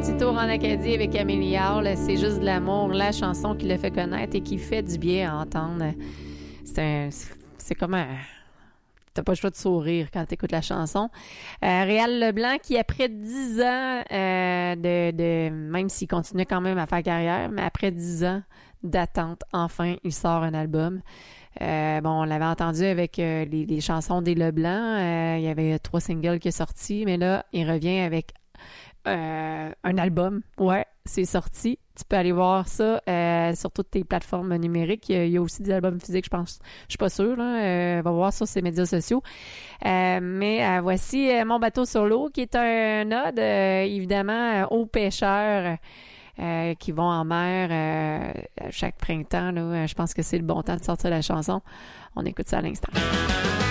petit tour en Acadie avec Amélie Hall. C'est juste de l'amour, la chanson qui le fait connaître et qui fait du bien à entendre. C'est comme un... T'as pas le choix de sourire quand t'écoutes la chanson. Réal Leblanc qui, après 10 ans même s'il continuait quand même à faire carrière, mais après 10 ans d'attente, enfin, il sort un album. On l'avait entendu avec les chansons des Leblanc. Il y avait 3 singles qui sont sortis, mais là, il revient avec un album. Ouais, c'est sorti. Tu peux aller voir ça sur toutes tes plateformes numériques. Il y a aussi des albums physiques, je pense. Je suis pas sûre. Va voir sur ses médias sociaux. Mais voici Mon bateau sur l'eau, qui est un ode, évidemment, aux pêcheurs qui vont en mer chaque printemps. Là, je pense que c'est le bon temps de sortir la chanson. On écoute ça à l'instant.